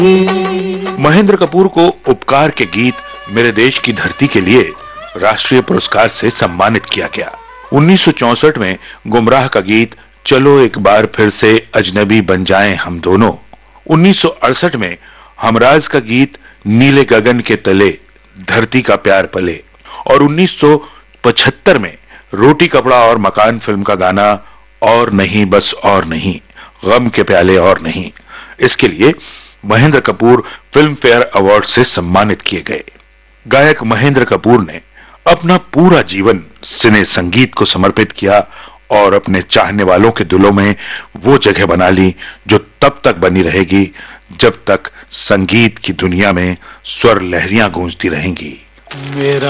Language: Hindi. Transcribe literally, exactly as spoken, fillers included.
महेंद्र कपूर को उपकार के गीत मेरे देश की धरती के लिए राष्ट्रीय पुरस्कार से सम्मानित किया गया। उन्नीस सौ चौसठ में गुमराह का गीत चलो एक बार फिर से अजनबी बन जाएं हम दोनों, उन्नीस सौ अड़सठ में हमराज का गीत नीले गगन के तले धरती का प्यार पले, और उन्नीस सौ पचहत्तर में रोटी कपड़ा और मकान फिल्म का गाना और नहीं बस और नहीं, गम के प्याले और नहीं। इसके लिए Mahendra Kapoor film fair award से सम्मानित किए गए। गायक महेंद्र कपूर ने अपना पूरा जीवन सिने संगीत को समर्पित किया और अपने चाहने वालों के दिलों में वो जगह बना ली जो तब तक बनी रहेगी जब तक संगीत की दुनिया में स्वर लहरियां गूंजती रहेंगी। मेरा